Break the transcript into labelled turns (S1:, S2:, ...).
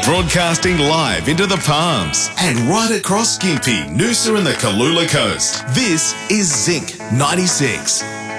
S1: Broadcasting live into the Palms and right across Gympie, Noosa and the Kalula Coast. This is Zinc 96.